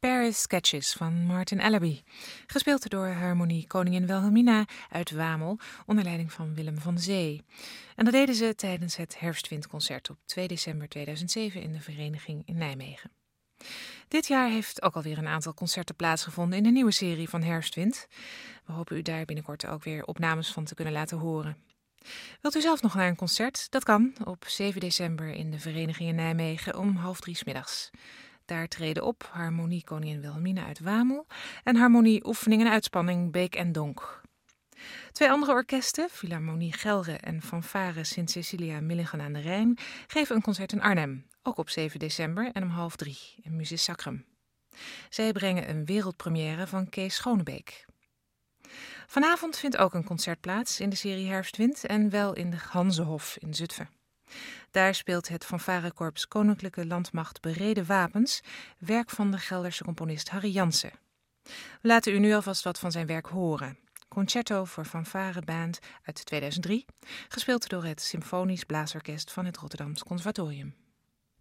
Paris Sketches van Martin Ellerby, gespeeld door Harmonie Koningin Wilhelmina uit Wamel onder leiding van Willem van Zee. En dat deden ze tijdens het Herfstwindconcert op 2 december 2007 in de Vereniging in Nijmegen. Dit jaar heeft ook alweer een aantal concerten plaatsgevonden in de nieuwe serie van Herfstwind. We hopen u daar binnenkort ook weer opnames van te kunnen laten horen. Wilt u zelf nog naar een concert? Dat kan op 7 december in de Vereniging in Nijmegen om 2:30 'middags. Daar treden op Harmonie Koningin Wilhelmina uit Wamel en Harmonie Oefening en Uitspanning Beek en Donk. 2 andere orkesten, Philharmonie Gelre en Fanfare Sint Cecilia Millingen aan de Rijn, geven een concert in Arnhem, ook op 7 december en om 2:30 in Musis Sacrum. Zij brengen een wereldpremière van Kees Schonebeek. Vanavond vindt ook een concert plaats in de serie Herfstwind en wel in de Hanzehof in Zutphen. Daar speelt het fanfarekorps Koninklijke Landmacht Bereden Wapens, werk van de Gelderse componist Harry Jansen. We laten u nu alvast wat van zijn werk horen. Concerto voor fanfareband uit 2003, gespeeld door het Symfonisch Blaasorkest van het Rotterdams Conservatorium.